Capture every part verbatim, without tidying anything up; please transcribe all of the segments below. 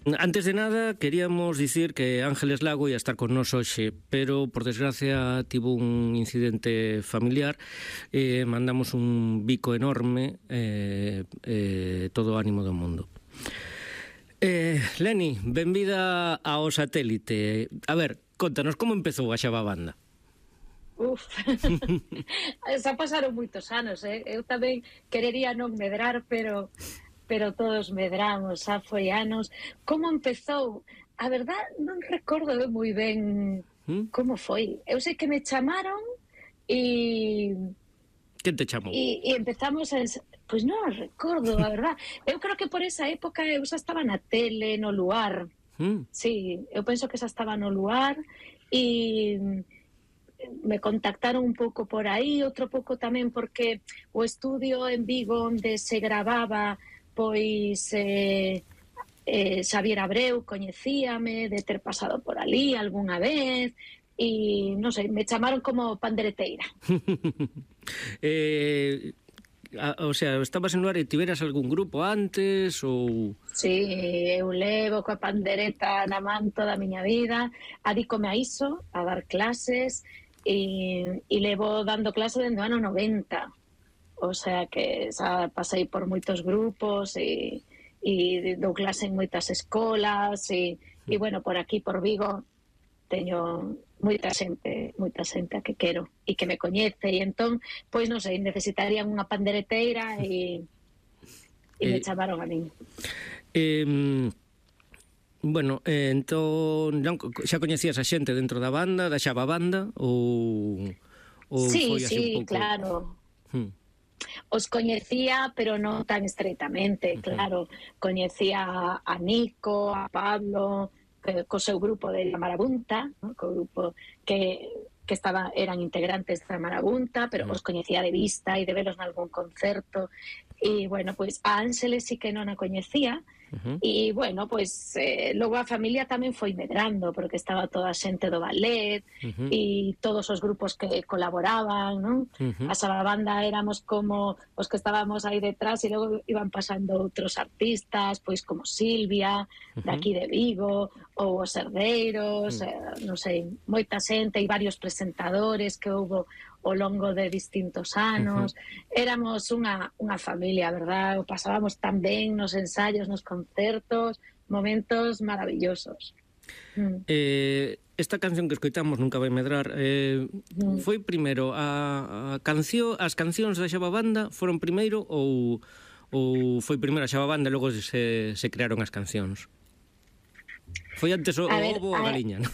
Antes de nada, queríamos dicir que Ángeles Lago ia estar con nós hoxe, pero, por desgracia, tivo un incidente familiar e mandamos un bico enorme, eh, eh, todo o ánimo do mundo. Eh, Leni, benvida ao satélite. A ver, contanos, como empezou a Xababanda? Uf, xa pasaron moitos anos, eh? Eu tamén querería non medrar, pero pero todos medramos, xa foi anos. Como empezou? A verdad, non recordo moi ben ¿Mm? como foi. Eu sei que me chamaron e... Quen te chamou? E, e empezamos a... Pois non recordo, a verdad. Eu creo que por esa época eu xa estaba na tele, no Luar. Mm. Sí, eu penso que xa estaba no Luar e me contactaron un pouco por aí, outro pouco tamén porque o estudio en Vigo onde se gravaba, pois eh, eh, Xavier Abreu coñecíame de ter pasado por ali algunha vez e non sei, me chamaron como pandereteira. eh... O sea, estabas en Luar e tiveras algún grupo antes ou... Sí, eu levo coa pandereta na man toda a miña vida, adícome a iso, a dar clases e, e levo dando clase dende o ano noventa, o sea que xa pasei por moitos grupos e, e dou clase en moitas escolas e, e bueno, por aquí, por Vigo teño moita xente, moita xente a que quero e que me coñece e entón, pois non sei, necesitarían unha pandereteira e, e eh, me chamaron a min. Eh, bueno, eh, entón xa coñecías a xente dentro da banda, da Xababanda ou, ou sí, foi así sí, un pouco... claro. Hmm. Os coñecía, pero non tan estreitamente, uh-huh. Claro. Coñecía a Nico, a Pablo, que, co seu grupo de La Marabunta, ¿no? Co grupo que, que estaba, eran integrantes da Marabunta, pero uh-huh. os coñecía de vista e de velos nalgún concerto. E, bueno, pois a Ángeles sí que non a coñecía, uh-huh. E, bueno, pois eh, logo a familia tamén foi medrando, porque estaba toda a xente do ballet, uh-huh. E todos os grupos que colaboraban, non? Uh-huh. A Xababanda éramos como os que estábamos aí detrás e logo iban pasando outros artistas, pois como Silvia, uh-huh. daqui de Vigo, ou os Herdeiros, uh-huh. eh, non sei, moita xente e varios presentadores que houbo ao longo de distintos anos. Uh-huh. Éramos unha, unha familia, verdad? O pasábamos tan ben nos ensaios, nos concertos, momentos maravillosos. Mm. Eh, esta canción que escoitamos, Nunca vai medrar, eh, mm. foi primeiro a, a canción, as cancións da Xababanda foron primeiro ou, ou foi primeiro a Xababanda e logo se, se crearon as cancións? Foi antes o, o ovo ou a galiña, non?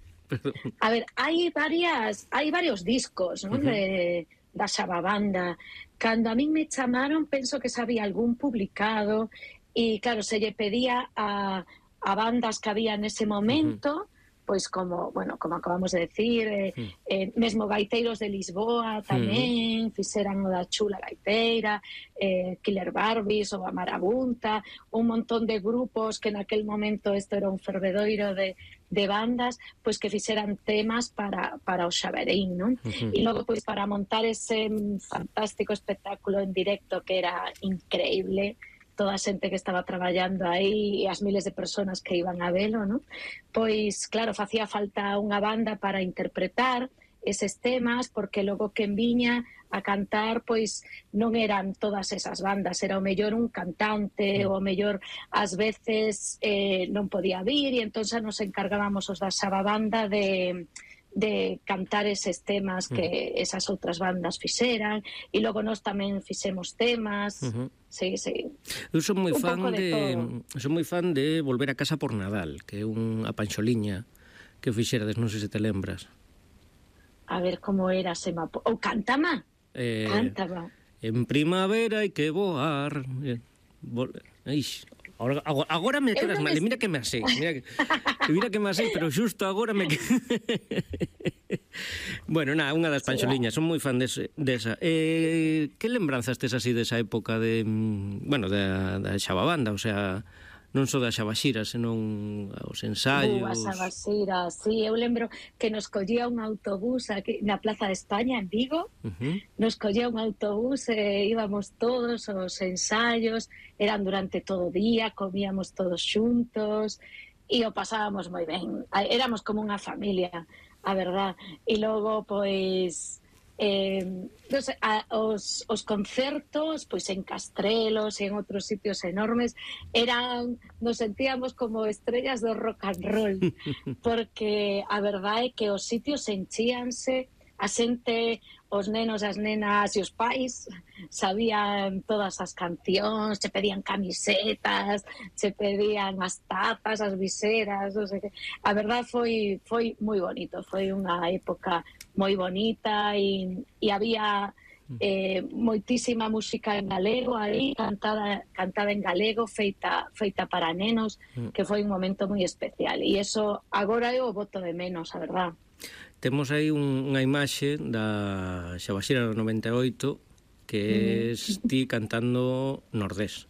A ver, hai varias, hai varios discos, ¿no? Uh-huh. de, da Xababanda. Cando a min me chamaron, penso que sabía algún publicado e, claro, se lle pedía a, a bandas que había nese momento, uh-huh. pois como, bueno, como acabamos de decir, eh, uh-huh. eh, mesmo gaiteiros de Lisboa tamén, uh-huh. fixeran o da Chula Gaiteira, eh, Killer Barbies ou a Marabunta, un montón de grupos que naquel momento isto era un fervedoiro de de bandas, pois que fixeran temas para, para o Xaverín, non? Uh-huh. E logo, pois, para montar ese fantástico espectáculo en directo que era increíble, toda a xente que estaba traballando aí e as miles de personas que iban a velo, non? Pois, claro, facía falta unha banda para interpretar eses temas, porque logo quen viña a cantar, pois non eran todas esas bandas, era o mellor un cantante, ou o mellor ás veces eh, non podía vir, e entón xa nos encargábamos os da Xababanda de, de cantar eses temas que esas outras bandas fixeran, e logo nós tamén fixemos temas. Uh-huh. Sí, sí. Eu son moi fan de, de son moi fan de Volver a casa por Nadal, que é unha panxoliña que fixerades, non sei se te lembras. A ver como era ese mapa. Ou cántama. Eh, cántama. En primavera hai que voar. Eh, vol... Ix, agora, agora, agora me quedas mal. Me... Mira que me asei. Mira que, mira que me asei, pero xusto agora me... Bueno, nada, unha das panxoliñas. Son moi fan desa. De eh, que lembranzas tes así desa época de... Bueno, da, da Xababanda, o sea... non só da Xabaxira, senón os ensaios. Uh, a Xabaxira, sí, eu lembro que nos collía un autobús aquí na Plaza de España, en Vigo, uh-huh. Nos collía un autobús e íbamos todos aos ensaios, eran durante todo o día, comíamos todos xuntos e o pasábamos moi ben, éramos como unha familia, a verdad, e logo, pois... Eh, no sé, a, os, os concertos pois en Castrelos e en outros sitios enormes eran, nos sentíamos como estrellas do rock and roll porque a verdade é que os sitios enchíanse, a xente, os nenos, as nenas e os pais sabían todas as cancións, se pedían camisetas, se pedían as tapas, as viseras, non sei que. A verdade foi foi moi bonito, foi unha época moi bonita e, e había eh, moitísima música en galego aí, cantada, cantada en galego, feita, feita para nenos, que foi un momento moi especial. E iso agora eu o boto de menos, a verdad. Temos aí un, unha imaxe da Xabaxira no noventa e oito que é ti cantando Nordés.